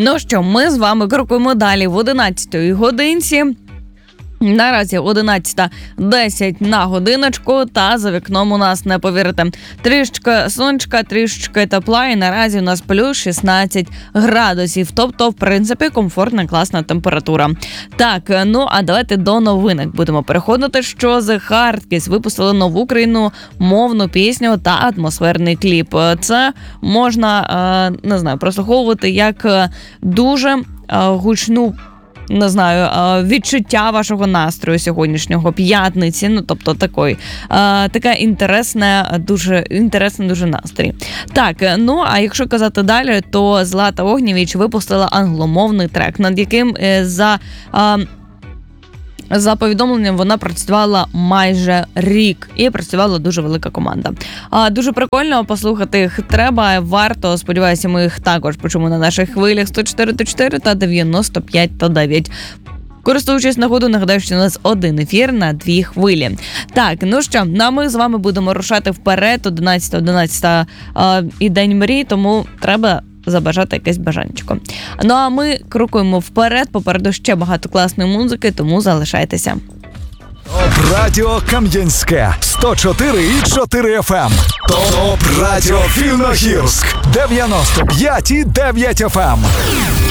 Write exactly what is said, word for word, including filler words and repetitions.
Ну що, ми з вами крокуємо далі в одинадцятій годинці. Наразі одинадцята десять на годиночку, та за вікном у нас, не повірите, трішечки сонечка, трішечки тепла, і наразі у нас плюс шістнадцять градусів. Тобто, в принципі, комфортна, класна температура. Так, ну а давайте до новинок будемо переходити, що The Hardkiss випустили нову україномовну пісню та атмосферний кліп. Це можна, не знаю, прослуховувати як дуже гучну, не знаю, відчуття вашого настрою сьогоднішнього, п'ятниці, ну, тобто такий, таке інтересне, дуже, інтересний дуже настрій. Так, ну, а якщо казати далі, то Злата Огнєвіч випустила англомовний трек, над яким за... За повідомленням, вона працювала майже рік і працювала дуже велика команда. А, дуже прикольно, послухати їх треба, варто, сподіваюся, ми їх також почуємо на наших хвилях сто чотири та чотири та дев'яносто п'ять та дев'ять. Користуючись нагодою, нагадаю, що у нас один ефір на дві хвилі. Так, ну що, ну а ми з вами будемо рушати вперед, одинадцята одинадцята і День мрій, тому треба забажати якесь бажанечко. Ну а ми крокуємо вперед, попереду ще багато класної музики, тому залишайтеся. Топ-радіо Кам'янське сто чотири і чотири еф ем. Топ-радіо Вільногірськ дев'яносто п'ять і дев'ять еф ем.